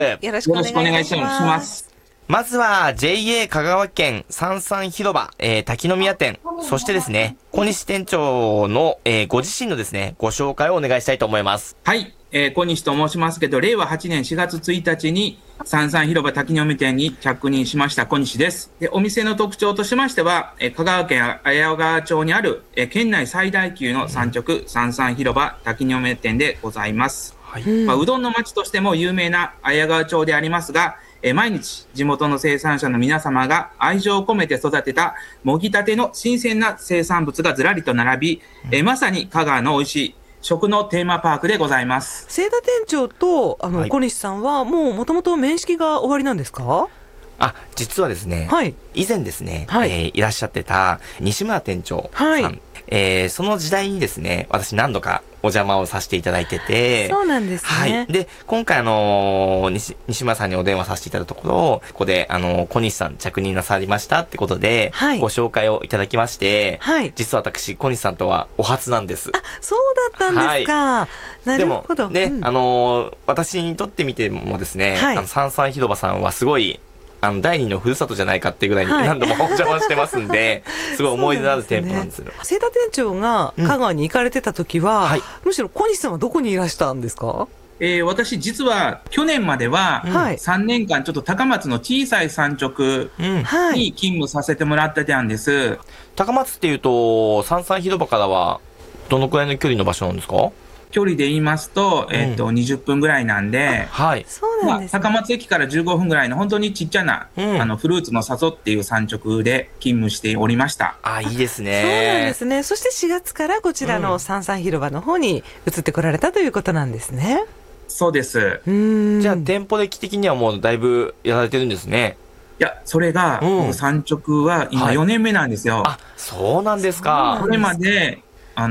よろしくお願いします。 まずは JA 香川県三々広場、滝宮店、そしてですね、小西店長の、ご自身のですね、ご紹介をお願いしたいと思います。 はい、小西と申しますけど、令和8年4月1日に三々広場滝宮店に着任しました小西です。で、お店の特徴としましては、香川県綾川町にある、県内最大級の産直三々広場滝宮店でございます。はい、うどんの町としても有名な綾川町でありますが、毎日地元の生産者の皆様が愛情を込めて育てたもぎたての新鮮な生産物がずらりと並び、まさに香川の美味しい食のテーマパークでございます。 清田店長と小西さんはもともと面識が終わりなんですか？ 実はですね、以前ですね、いらっしゃってた西村店長さん、その時代にですね、私何度かお邪魔をさせていただいてて、 そうなんですね。 で、今回西村さんにお電話させていただいたところ、ここで小西さん着任なさりましたってことで、ご紹介をいただきまして、実は私、小西さんとはお初なんです。 そうだったんですか。なるほど。 でも、私にとってみてもですね、三々広場さんはすごい、第二のふるさとじゃないかっていうぐらいに何度もお邪魔してますんで、すごい思い出のある店舗なんですよ。 清田店長が香川に行かれてた時は、むしろ小西さんはどこにいらしたんですか？ 私実は去年までは3年間ちょっと高松の小さい産直に勤務させてもらってたんです。 高松っていうと三々広場からはどのくらいの距離の場所なんですか？ 距離で言いますと、20分ぐらいなんで、 そうなんですね。 高松駅から15分ぐらいの本当にちっちゃな、フルーツの里っていう産直で勤務しておりました。 いいですね。 そうなんですね。そして4月からこちらの三々広場の方に移ってこられたということなんですね。 そうです。 じゃあ店舗歴的にはもうだいぶやられてるんですね。 いや、それが、産直は今4年目なんですよ。 そうなんですか。 これまで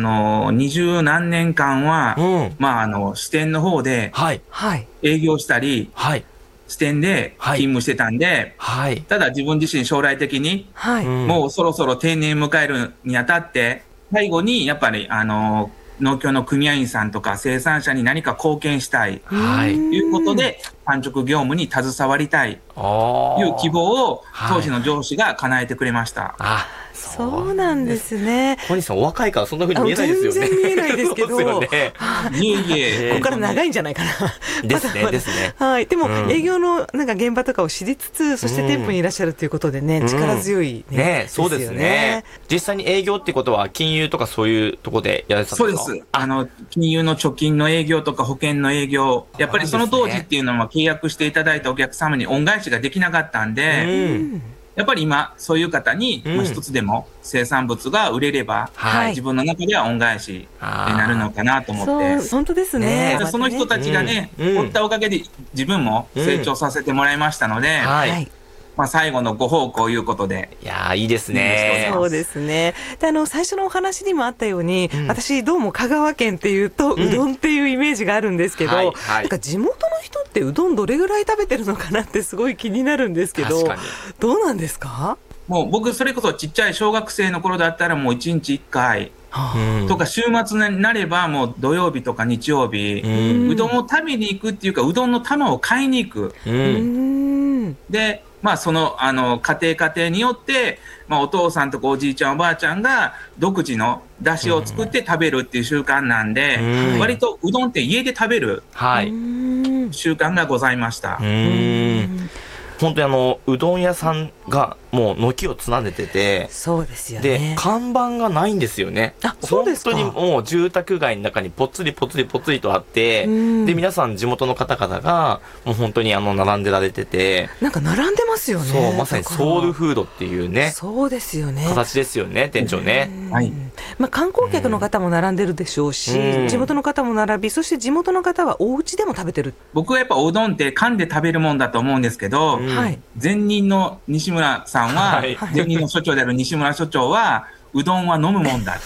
20何年間は、支店の方で営業したり、支店で勤務してたんで、ただ自分自身将来的に、もうそろそろ定年迎えるにあたって、最後にやっぱり農協の組合員さんとか生産者に何か貢献したいということで、産直業務に携わりたいという希望を当時の上司が叶えてくれました。 そうなんですね。 小西さんお若いからそんな風に見えないですよね。 全然見えないですけど。ここから長いんじゃないかな。 ですね、ですね。 でも営業の現場とかを知りつつ、そして店舗にいらっしゃるということでね、力強いね。 そうですね。実際に営業ってことは金融とかそういうところでやられてたんですか？ そうです。金融の貯金の営業とか保険の営業、やっぱりその当時っていうのは契約していただいたお客様に恩返しができなかったんで、やっぱり今そういう方に一つでも生産物が売れれば、自分の中では恩返しになるのかなと思って。 本当ですね。 その人たちがね、おったおかげで自分も成長させてもらいましたので、最後のご奉公いうことで。 いやー、いいですね。 そうですね。で、最初のお話にもあったように、私どうも香川県っていうと、うどんっていうイメージがあるんですけど、なんか地元の人ってうどんどれぐらい食べてるのかなってすごい気になるんですけど、どうなんですか？ もう僕それこそちっちゃい小学生の頃だったらもう1日1回とか、週末になればもう土曜日とか日曜日、うどんを食べに行くっていうか、うどんの玉を買いに行く。で、その家庭によって、お父さんとかおじいちゃんおばあちゃんが独自の出汁を作って食べるっていう習慣なんで、割とうどんって家で食べる習慣がございました。 本当にうどん屋さんがもう軒を連ねてて、 そうですよね。 で、看板がないんですよね。 そうですか。 本当にもう住宅街の中にぽつりぽつりぽつりとあって、で、皆さん地元の方々がもう本当に並んでられてて、 なんか並んでますよね。 そう、まさにソウルフードっていうね。 そうですよね。 形ですよね、店長ね。 観光客の方も並んでるでしょうし、地元の方も並び、そして地元の方はお家でも食べてる。 僕はやっぱおうどんって噛んで食べるもんだと思うんですけど、前任の西村さんは、前任の所長である西村所長は、うどんは飲むもんだ。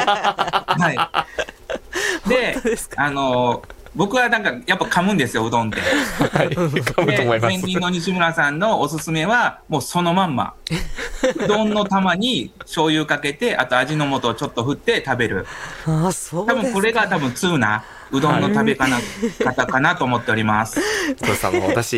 で、僕はなんかやっぱ噛むんですよ、うどんって。 噛むと思います。 前任の西村さんのおすすめは、もうそのまんま。うどんの玉に醤油かけて、あと味の素をちょっと振って食べる。多分これが多分通なうどんの食べ方かなと思っております。 そうです、私